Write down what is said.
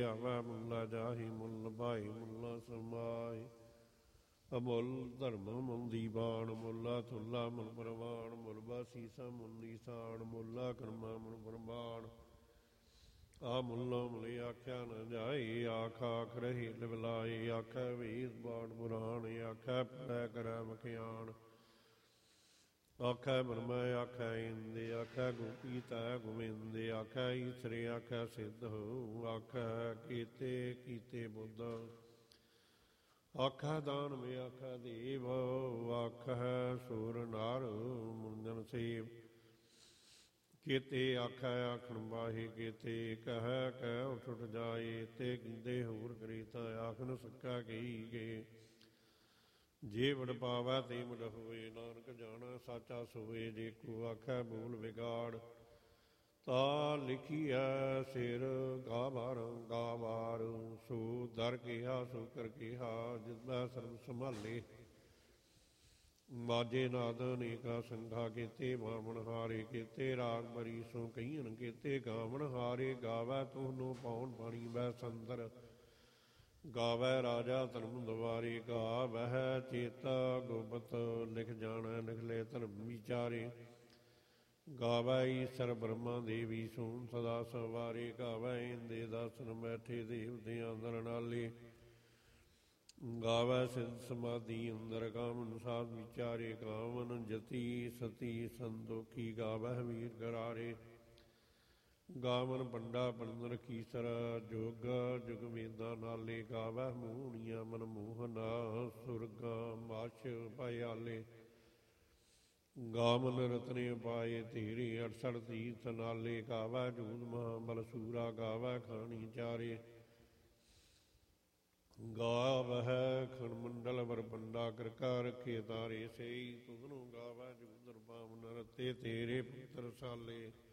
ਆਵੈ ਮੁੱਲਾ ਜਾਹੀ ਮੁੱਲ ਭਾਈ ਮੁੱਲਾ ਸਮਾਏ। ਅਮੁੱਲ ਧਰਮ ਮੁੱਲ ਦੀਵਾਨ ਮੁੱਲਾ ਥੁੱਲਾ ਮੁੱਲ ਪ੍ਰਵਾਨ। ਮੁੱਲ ਬਾਸੀਸਾ ਮੁੱਲ ਨੀਸਾਨ ਮੁੱਲਾ ਕਰਮਾ ਮੁੱਲ ਪ੍ਰਮਾਣ। ਆ ਮੁੱਲਾ ਮੁੱਲੇ ਆਖਿਆ ਨ ਜਾਏ ਆਖ ਆਖ ਰਹੇ ਲਿਵਲਾਏ। ਆਖੈ ਵੇਦ ਬਾਣ ਪੁਰਾਣ ਆਖੈ ਪੜੈ ਕਰੈ ਮਖਿਆਣ। ਆਖੈ ਬ੍ਰਹਮੈ ਆਖੈ ਇੰਦੇ ਆਖੈ ਗੋਪੀਤੈ ਗੋਵਿੰਦੇ। ਆਖੈ ਈਸਰੇ ਆਖੈ ਸਿੱਧ ਆਖੈ ਕੀਤੇ ਕੀਤੇ ਬੁੱਧ। ਆਖੈ ਦਾਨਵ ਆਖੈ ਦੇਵ ਆਖੈ ਸੁਰ ਨਰ ਮੁੰਦਨ ਸੇਵ। ਕੀਤੇ ਆਖੈ ਆਖਣ ਬਾਹੇ ਕੀਤੇ ਕਹਿ ਕਹਿ ਉਠ ਉਠ ਜਾਏ। ਤੇ ਕਹਿੰਦੇ ਹੋਰ ਕਰੀ ਤਾਂ ਆਖਣ ਸਕਾ ਕਹੀ ਗਏ। ਜੇ ਵਡ ਪਾਵੈ ਤੇ ਮੁੜ ਹੋਏ ਨਾਨਕ ਜਾਣਾ ਸਾਚਾ ਸੋਏ। ਜੇ ਕੋ ਆਖੈ ਬੋਲ ਵਿਗਾੜ ਤਾ ਲਿਖੀਐ ਸਿਰ ਗਾਵਾਰ ਗਾਵਾਰ। ਸੋ ਦਰ ਕਿਹਾ ਸੋ ਕਰ ਕਿਹਾ ਜਿਸਦਾ ਸਰਬ ਸੰਭਾਲੇ। ਮਾਝੇ ਨਾਦ ਅਨੇਕਾ ਸੰਘਾ ਕੀਤੇ ਬਾਵਣ ਹਾਰੇ। ਕੀਤੇ ਰਾਗ ਬਰੀ ਸੋ ਕਹੀਨ ਕੀਤੇ ਗਾਵਣ ਹਾਰੇ। ਗਾਵੈ ਤੁਹਨੂੰ ਪਾਉਣ ਪਾਣੀ ਬੈ ਸੰਦਰ। ਗਾਵੈ ਰਾਜਾ ਧਰਮ ਦੁਆਰੇ। ਗਾਵਹਿ ਚੇਤਾ ਗੋਬਤ ਲਿਖ ਜਾਣੈ ਲਿਖ ਲੈ ਧਰਮ ਵਿਚਾਰੇ। ਗਾਵੈ ਈਸਰ ਬ੍ਰਹਮਾ ਦੇਵੀ ਸੋਨ ਸਦਾ ਸਵਾਰੇ। ਗਾਵੈ ਇੰਦੇ ਦਾਸਨ ਬੈਠੇ ਦੇਵਤਿਆਂ ਦਰ ਨਾਲੇ। ਗਾਵੈ ਸਿਧ ਸਮਾਧੀ ਅੰਦਰ ਕਾਮਨ ਸਾਧ ਵਿਚਾਰੇ। ਕਾਮਨ ਜਤੀ ਸਤੀ ਸੰਤੋਖੀ ਗਾਵਹਿ ਵੀਰ ਕਰਾਰੇ। ਗਾਵਨ ਪੰਡਾ ਪੰਦਰ ਕੀਸਰ ਜੋਗ ਜੁਗ ਵੇਦਾਂ ਨਾਲੇ। ਗਾਵਹਿ ਮੋਹਣੀਆਂ ਮਨ ਮੋਹਨਾ ਸੁਰਗਾ ਮਾਛ ਭਇਆਲੇ। ਗਾਵਨ ਰਤਨੇ ਪਾਏ ਧੀਰੇ 68 ਤੀਰਥ ਨਾਲੇ। ਗਾਵੈ ਜੂਦ ਮਹਾਬਲ ਸੂਰਾ ਗਾਵੈ ਖਾਣੀ ਚਾਰੇ। ਗਾਵਹਿ ਖਣ ਮੰਡਲ ਵਰ ਪੰਡਾ ਕਰਕਾ ਰੱਖੇ ਤਾਰੇ। ਸਈ ਤੁਧਨੂੰ ਗਾਵੈ ਜੂਦਰ ਪਾਵਨ ਰਤੇ ਤੇਰੇ ਪੁੱਤਰ ਸਾਲੇ।